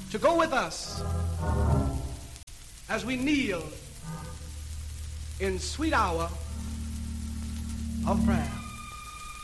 to go with us as we kneel in sweet hour of prayer.